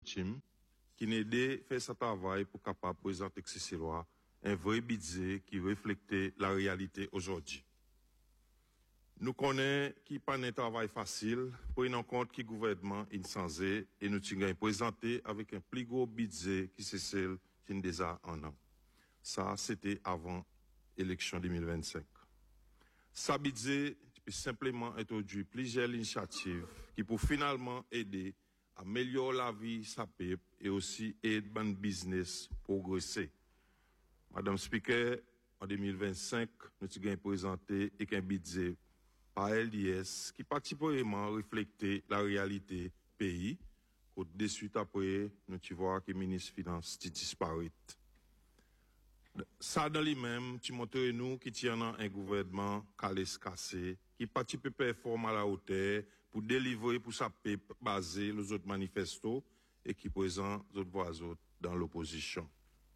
team qui n'a aidé faire ce travail pour capable présenter ces lois un vrai budget qui reflète la réalité aujourd'hui. Nous connaissons qu'il pas un travail facile, prenant en compte que le gouvernement est censé et nous avons présenté avec un plus gros budget qui c'est celle qui est déjà en an. Ça, c'était avant l'élection 2025. Ça budget peut simplement introduire plusieurs initiatives qui pour finalement aider à améliorer la vie sa peuple et aussi aider le business progresser. Madame Speaker, en 2025, nous avons présenté un budget par LDS qui particulièrement reflétait la réalité pays. De suite après, nous voyons que le ministre des Finances disparaît. Ça dans lui-même, tu montres nous qui tient un gouvernement calé cassé, qui participe performe à la hauteur pour délivrer pour sa peuple basé les autres manifestos et qui présente les autres voisins dans l'opposition.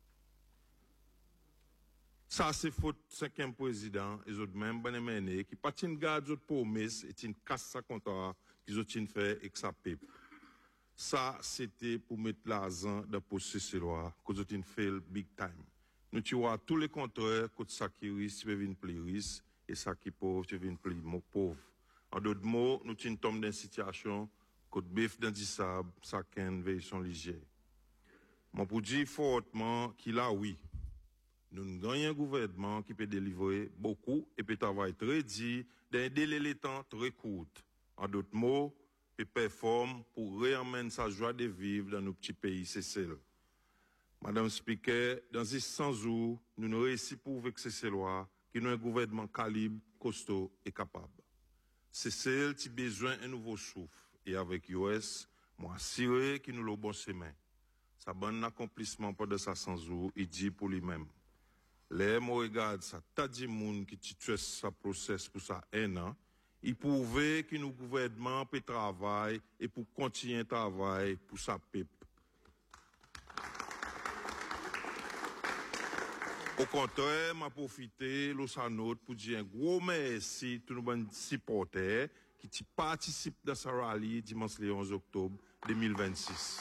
Ça, c'est faute cinquième président, et autres même, ben mené, qui pas une garde autres promesses et une casse sa contrat, qu'ils ont fait avec sa peuple. Ça, c'était pour mettre l'argent dans processus loi, qu'ils ont fait le big time. Nous tuons tous les contraires, que ça qui risque, tu deviens plus riche, et ça qui pauvre, tu deviens plus pauvre. En d'autres mots, nous tombons dans une situation, que le bif dans du sable, ça qu'un veille son léger. Mon pour dire fortement qu'il a oui. Nous gagnons un gouvernement qui peut délivrer beaucoup et peut travailler très dit dans un délai de temps très court. En d'autres mots, peut performer pour réamener sa joie de vivre dans nos petits pays, c'est celle. Madame Speaker, dans ces 100 jours, nous nous réussissons pour vexer ces lois, qui nous un gouvernement calibre, costaud et capable. C'est celle qui a besoin d'un nouveau souffle. Et avec US, moi assuré qu'il nous le bon chemin. Sa bon accomplissement pendant sa 100 jours, il dit pour lui-même. Les mots regardent ça, t'as dit moun qui tue sa process pour ça 1 an, il prouvait que nous gouvernement peut travailler et pour continuer à travailler pour sa peuple. Au contraire, m'a profité l'Osanot pour dire un gros merci à tous nos supporters qui participent dans sa rallye dimanche le 11 octobre 2026.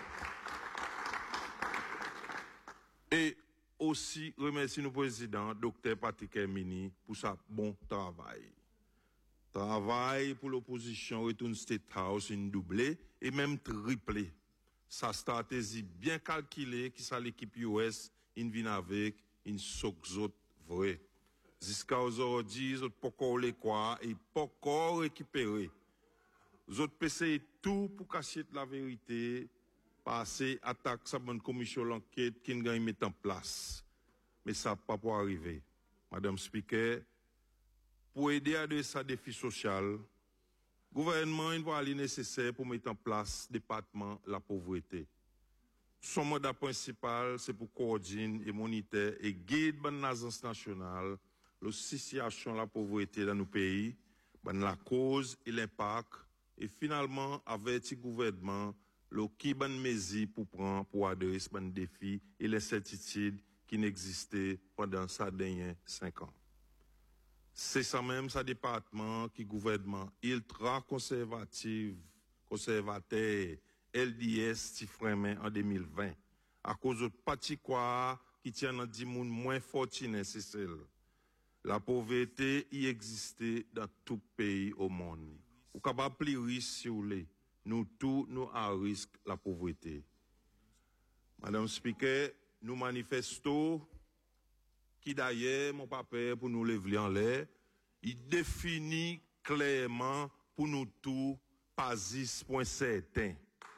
Et aussi remercie nos présidents, Dr. Patrick Hermini, pour sa bon travail. Travail pour l'opposition retourne State House une doublée et même triplée. Sa stratégie bien calculée qui sa l'équipe US, in vient avec une soxot vrai. Jusqu'à aujourd'hui, ils ont pas encore les quoi et pas encore récupéré. Ils ont essayé tout pour cacher la vérité, passer attaque sa bonne commission l'enquête qui n'a mis en place. Mais ça n'a pas pour arriver. Madame Speaker, pour aider à ce défi social, le gouvernement va aller nécessaire pour mettre en place le département de la pauvreté. Son mandat principal, c'est pour coordonner et monitorer et guider l'agence nationale la situation de la pauvreté dans nos pays, la cause et l'impact, et finalement, avec le gouvernement, le qui bonne mesure pour prendre pour adresser les défis et les certitudes qui n'existaient pendant sa dernière 5 ans. C'est ça même, ce département qui gouvernement ultra conservateur, LDS qui freine en 2020, à cause de parti quoi qui tient dans 10 moun moins fortunés, c'est celle. La pauvreté y existait dans tout pays au monde. Ou capable plus riche si vous voulez. Nous tous, nous à risque la pauvreté. Madame Speaker, nous manifestons qui d'ailleurs, mon papa, pour nous lever en l'air, il définit clairement pour nous tous pas 10 points certains.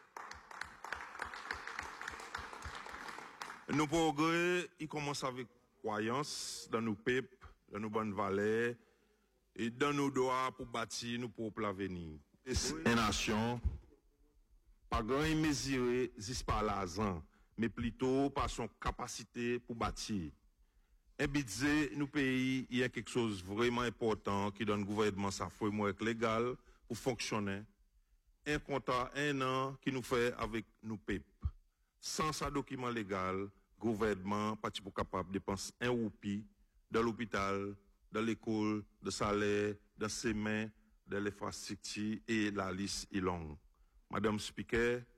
Nos progrès, ils commencent avec croyance dans nos peuples, dans nos bonnes valeurs et dans nos droits pour bâtir nos propres avenirs. Une nation, pas grand mesuré juste par l'argent, mais plutôt par son capacité pour bâtir. Un budget, nous pays, il y a quelque chose de vraiment important qui donne au gouvernement sa framework légal pour fonctionner. Un contrat 1 an qui nous fait avec nos peuples. Sans ce document légal, gouvernement pas capable de dépenser 1 roupie dans l'hôpital, dans l'école, de salaire, dans ses mains, dans l'infrastructure et la liste est longue. Madame Speaker,